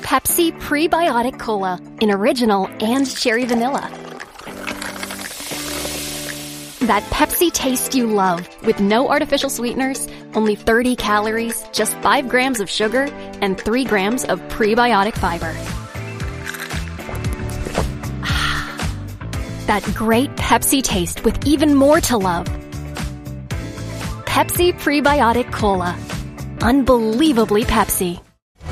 Pepsi Prebiotic Cola in original and cherry vanilla. That Pepsi taste you love with no artificial sweeteners, only 30 calories, just 5 grams of sugar, and 3 grams of prebiotic fiber. That great Pepsi taste with even more to love. Pepsi Prebiotic Cola. Unbelievably Pepsi.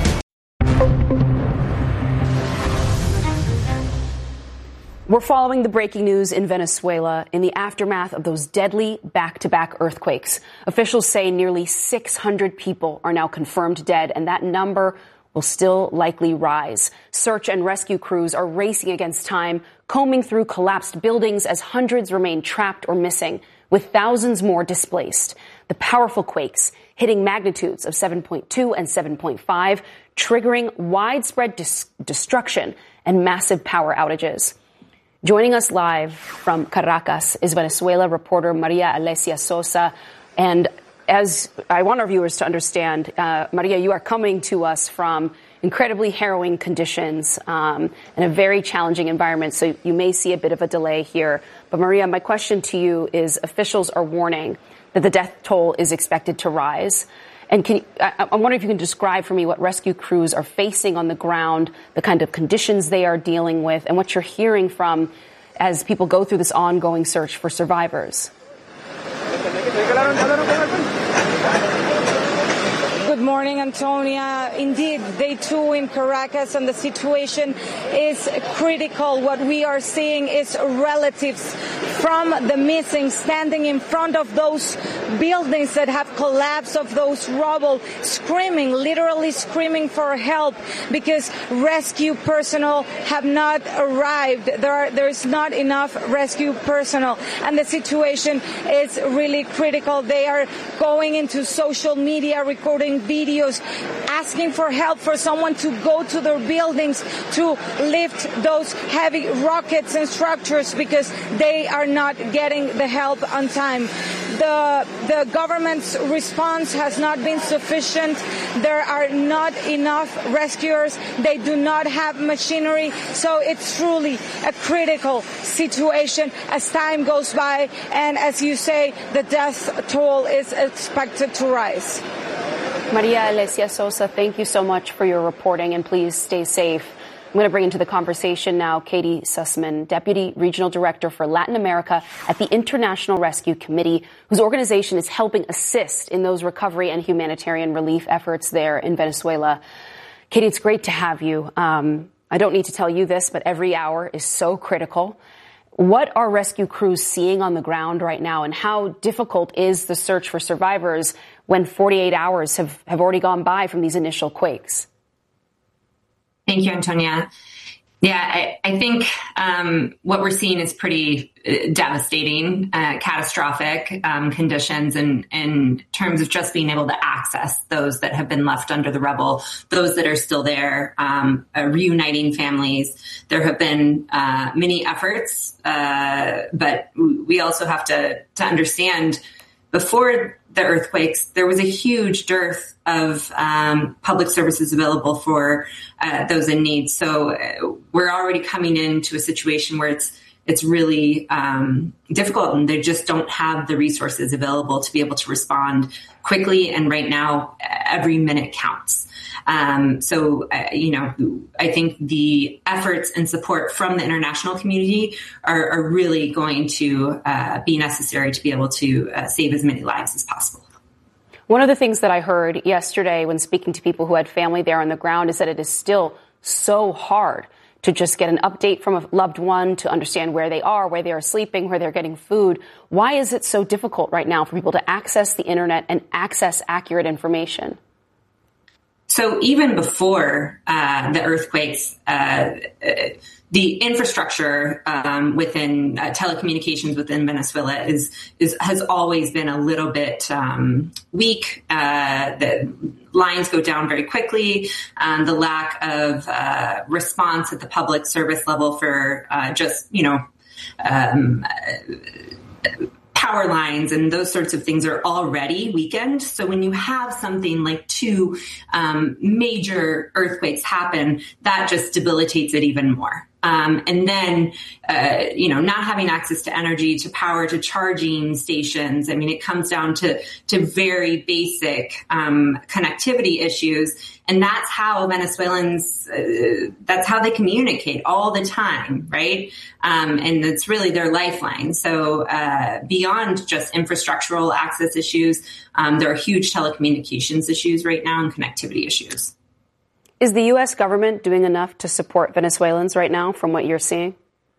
We're following the breaking news in Venezuela in the aftermath of those deadly back-to-back earthquakes. Officials say nearly 600 people are now confirmed dead, and that number will still likely rise. Search and rescue crews are racing against time, combing through collapsed buildings as hundreds remain trapped or missing, with thousands more displaced. The powerful quakes hitting magnitudes of 7.2 and 7.5, triggering widespread destruction and massive power outages. Joining us live from Caracas is Venezuela reporter Maria Alesia Sosa. And as I want our viewers to understand, Maria, you are coming to us from incredibly harrowing conditions and a very challenging environment, so you may see a bit of a delay here. But Maria, my question to you is, officials are warning that the death toll is expected to rise. And I'm wondering if you can describe for me what rescue crews are facing on the ground, the kind of conditions they are dealing with, and what you're hearing from as people go through this ongoing search for survivors. Good morning, Antonia. Indeed, day 2 in Caracas, and the situation is critical. What we are seeing is relatives from the missing standing in front of those buildings that have collapsed, of those rubble, screaming, literally screaming for help, because rescue personnel have not arrived. There is not enough rescue personnel, and the situation is really critical. They are going into social media, recording videos, asking for help, for someone to go to their buildings to lift those heavy rockets and structures, because they are not getting the help on time. The government's response has not been sufficient. There are not enough rescuers. They do not have machinery. So it's truly a critical situation as time goes by. And as you say, the death toll is expected to rise. Maria Alesia Sosa, thank you so much for your reporting, and please stay safe. I'm going to bring into the conversation now Katie Sussman, Deputy Regional Director for Latin America at the International Rescue Committee, whose organization is helping assist in those recovery and humanitarian relief efforts there in Venezuela. Katie, it's great to have you. I don't need to tell you this, but every hour is so critical. What are rescue crews seeing on the ground right now, and how difficult is the search for survivors when 48 hours have already gone by from these initial quakes? Thank you, Antonia. Yeah, I think what we're seeing is pretty devastating, catastrophic conditions in terms of just being able to access those that have been left under the rubble, those that are still there, reuniting families. There have been many efforts, but we also have to understand, before the earthquakes, there was a huge dearth of public services available for those in need. So we're already coming into a situation where it's really difficult, and they just don't have the resources available to be able to respond quickly. And right now, every minute counts. I think the efforts and support from the international community are really going to be necessary to be able to save as many lives as possible. One of the things that I heard yesterday when speaking to people who had family there on the ground is that it is still so hard to just get an update from a loved one, to understand where they are sleeping, where they're getting food. Why is it so difficult right now for people to access the internet and access accurate information? So even before the earthquakes, the infrastructure within telecommunications within Venezuela has always been a little bit weak. The lines go down very quickly. The lack of response at the public service level for power lines and those sorts of things are already weakened. So when you have something like two major earthquakes happen, that just debilitates it even more. And then, not having access to energy, to power, to charging stations. I mean, it comes down to very basic connectivity issues. And that's how Venezuelans, that's how they communicate all the time, right? And it's really their lifeline. So beyond just infrastructural access issues, there are huge telecommunications issues right now and connectivity issues. Is the U.S. government doing enough to support Venezuelans right now from what you're seeing?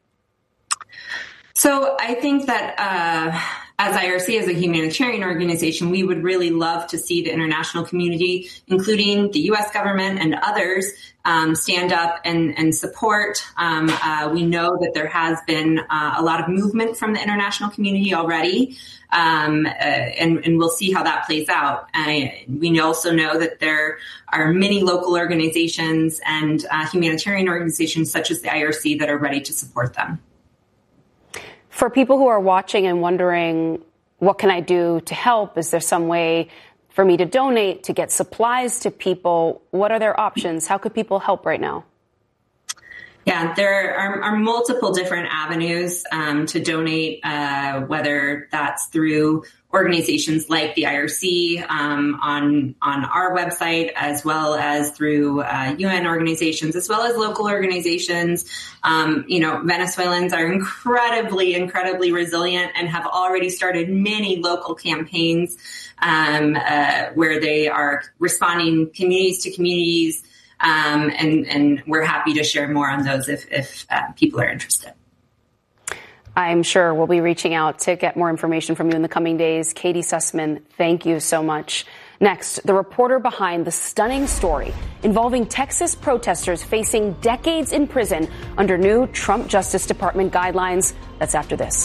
So I think that as IRC, as a humanitarian organization, we would really love to see the international community, including the U.S. government and others, stand up and support. We know that there has been a lot of movement from the international community already, and we'll see how that plays out. We also know that there are many local organizations and humanitarian organizations such as the IRC that are ready to support them. For people who are watching and wondering, what can I do to help? Is there some way for me to donate, to get supplies to people? What are their options? How could people help right now? Yeah, there are multiple different avenues to donate, whether that's through organizations like the IRC on our website, as well as through UN organizations, as well as local organizations. Venezuelans are incredibly resilient and have already started many local campaigns where they are responding communities to communities. And we're happy to share more on those if people are interested. I'm sure we'll be reaching out to get more information from you in the coming days. Katie Sussman, thank you so much. Next, the reporter behind the stunning story involving Texas protesters facing decades in prison under new Trump Justice Department guidelines. That's after this.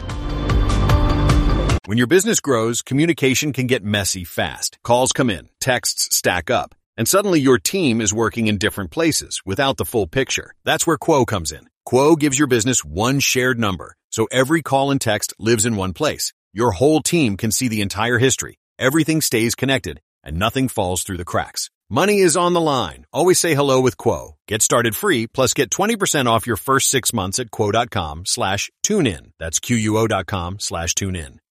When your business grows, communication can get messy fast. Calls come in, texts stack up, and suddenly your team is working in different places without the full picture. That's where Quo comes in. Quo gives your business one shared number, so every call and text lives in one place. Your whole team can see the entire history. Everything stays connected, and nothing falls through the cracks. Money is on the line. Always say hello with Quo. Get started free, plus get 20% off your first 6 months at quo.com/tunein. That's QUO.com/tunein.